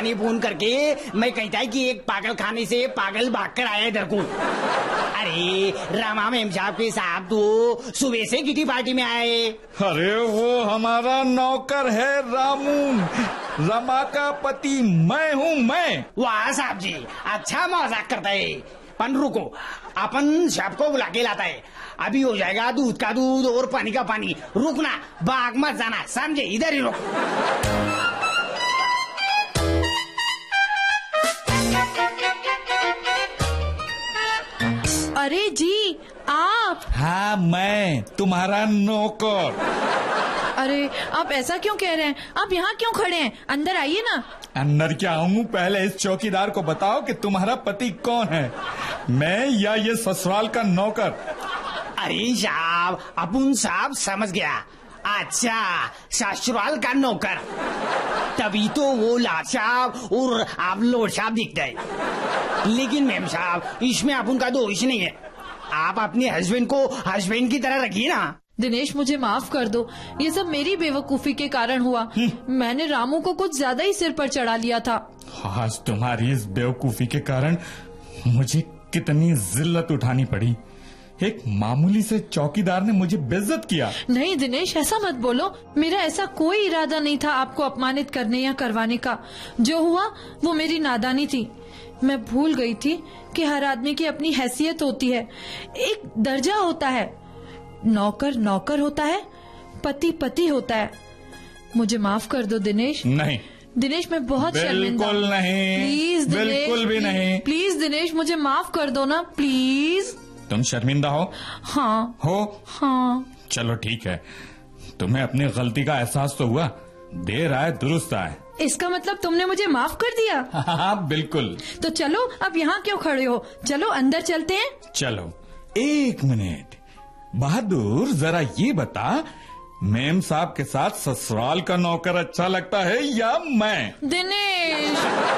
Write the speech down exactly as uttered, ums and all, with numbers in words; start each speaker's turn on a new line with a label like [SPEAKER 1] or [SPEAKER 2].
[SPEAKER 1] पानी फोन करके मैं कहता है कि एक पागल खाने से पागल भाग कर आया इधर को। अरे रामा मेम साहब के साहब तो सुबह से किटी पार्टी में आए।
[SPEAKER 2] अरे वो हमारा नौकर है रामू, रमा का पति मैं हूँ मैं।
[SPEAKER 1] वाह साहब जी, अच्छा मजाक करता है। पन रुको, अपन साहब को बुला के लाता है, अभी हो जाएगा दूध का दूध और पानी का पानी। रुकना, भाग मत जाना, समझे? इधर ही रुक।
[SPEAKER 3] अरे जी आप?
[SPEAKER 2] हाँ मैं तुम्हारा नौकर।
[SPEAKER 3] अरे आप ऐसा क्यों कह रहे हैं? आप यहाँ क्यों खड़े हैं? अंदर आइए ना।
[SPEAKER 2] अंदर क्या आऊं? पहले इस चौकीदार को बताओ कि तुम्हारा पति कौन है, मैं या ये ससुराल का नौकर?
[SPEAKER 1] अरे साहब, अपुन साहब समझ गया। अच्छा, ससुराल का नौकर, तभी तो वो लाट साहब और आप लोट साहब दिखते हैं। लेकिन मैम साहब, इसमें अपुन का दोष नहीं है। आप अपने हस्बैंड को हस्बैंड की तरह रखिए ना।
[SPEAKER 3] दिनेश मुझे माफ कर दो, ये सब मेरी बेवकूफी के कारण हुआ। मैंने रामू को कुछ ज्यादा ही सिर पर चढ़ा लिया था।
[SPEAKER 2] आज तुम्हारी इस बेवकूफी के कारण मुझे कितनी जिल्लत उठानी पड़ी। एक मामूली से चौकीदार ने मुझे बेइज्जत किया।
[SPEAKER 3] नहीं दिनेश, ऐसा मत बोलो। मेरा ऐसा कोई इरादा नहीं था आपको अपमानित करने या करवाने का। जो हुआ वो मेरी नादानी थी। मैं भूल गई थी कि हर आदमी की अपनी हैसियत होती है, एक दर्जा होता है। नौकर नौकर होता है, पति पति होता है। मुझे माफ कर दो दिनेश।
[SPEAKER 2] नहीं
[SPEAKER 3] दिनेश, मैं बहुत शर्मिंदा।
[SPEAKER 2] बिल्कुल नहीं,
[SPEAKER 3] प्लीज दिनेश,
[SPEAKER 2] बिल्कुल भी नहीं।
[SPEAKER 3] प्लीज दिनेश, मुझे माफ कर दो ना, प्लीज।
[SPEAKER 2] तुम शर्मिंदा हो?
[SPEAKER 3] हाँ
[SPEAKER 2] हो?
[SPEAKER 3] हाँ।
[SPEAKER 2] चलो ठीक है, तुम्हें अपनी गलती का एहसास तो हुआ। देर आए दुरुस्त आए।
[SPEAKER 3] इसका मतलब तुमने मुझे माफ कर दिया?
[SPEAKER 2] हाँ बिल्कुल।
[SPEAKER 3] तो चलो, अब यहाँ क्यों खड़े हो? चलो अंदर चलते हैं।
[SPEAKER 2] चलो। एक मिनट बहादुर, जरा ये बता, मेम साहब के साथ ससुराल का नौकर अच्छा लगता है या मैं?
[SPEAKER 3] दिनेश